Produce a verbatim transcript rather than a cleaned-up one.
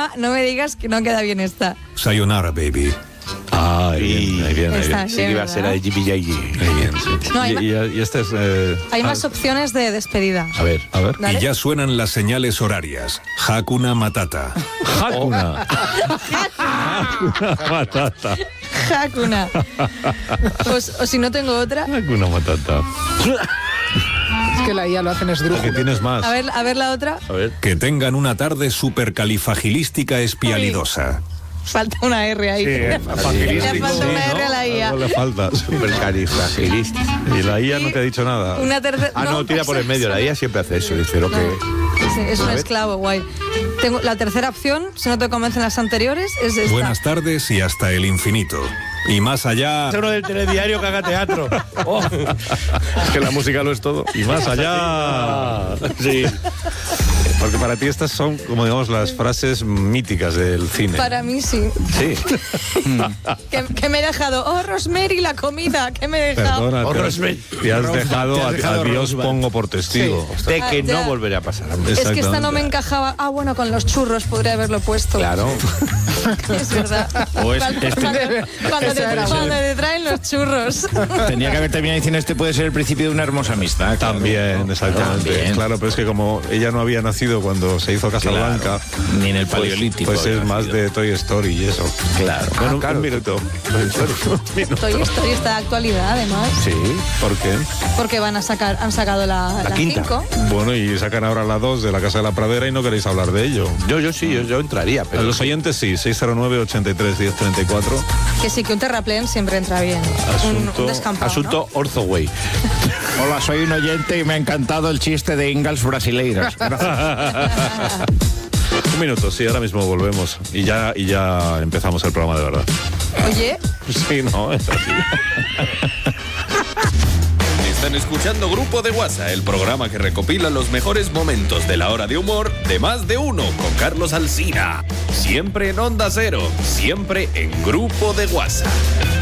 Emma, no me digas que no queda bien esta. Sayonara, baby. Ah, ahí bien, ahí bien, ahí Está bien. bien, Sí que iba a ser la de Jimmy J G. Ahí bien, sí. No, hay y, ma- y- y este es... eh, Hay ah, más opciones de despedida. A ver, A ver. Dale. Y ya suenan las señales horarias. Hakuna Matata. Hakuna. Hakuna Matata. Hakuna. O, o si no tengo otra. Hakuna Matata. Es que la I A lo hacen ¿Qué esdrújula. tienes más? A ver, a ver la otra. A ver. Que tengan una tarde supercalifagilística espialidosa. Falta una R ahí. Le falta una R a la I A. Algo le falta. Supercalifragilístico. Y la I A no te ha dicho nada. Una tercera. Ah, no, tira por el medio. La I A siempre hace eso. Dice lo que... Sí, es un esclavo, guay. Tengo la tercera opción, si no te convencen las anteriores, es esta. Buenas tardes y hasta el infinito. Y más allá... uno del telediario que haga teatro. Oh. Es que la música lo es todo. Y más allá... Sí. Porque para ti estas son, como digamos, las frases míticas del cine. Para mí sí. Sí. Que, que me he dejado, oh, Rosemary, la comida, que me he dejado. Perdona, Oh, te, Rosemary. te has Rosebud, dejado, te has a, dejado a Dios Rosebud. pongo por testigo. De que Ah, no ya. volverá a pasar. hombre. Es que esta no me Exactamente. encajaba. Ah, bueno, con los churros podría haberlo puesto. Claro. Es verdad. O es- cuando, este- cuando- cuando te, Esa era cuando te traen los churros. Tenía que haber terminado diciendo este puede ser el principio de una hermosa amistad. claro. También, exactamente. También. Claro, pero es que como ella no había nacido cuando se hizo Casablanca, Claro. Ni en el pues, paleolítico. pues es había más sido. de Toy Story y eso. Claro. Bueno, un- claro. un minuto. Un minuto. Toy Story está de actualidad, además. Sí, ¿por qué? Porque van a sacar, han sacado la, La la quinta. cinco. Bueno, y sacan ahora la dos de la Casa de la Pradera y no queréis hablar de ello. Yo, yo sí, yo, yo entraría. A Pero los oyentes sí, seis cero nueve, ochenta y tres, diez treinta y cuatro. Que sí, que un terraplén siempre entra bien. Un, Asunto- un descampado, ¿no? Asunto Orthoway. Hola, soy un oyente y me ha encantado el chiste de Ingalls brasileiras. Gracias. Un minuto, sí, ahora mismo volvemos. Y ya, y ya empezamos el programa de verdad. Oye, Sí, no, es así. Están escuchando Grupo de WhatsApp, el programa que recopila los mejores momentos de la hora de humor de Más de Uno con Carlos Alsina. Siempre en Onda Cero, siempre en Grupo de WhatsApp.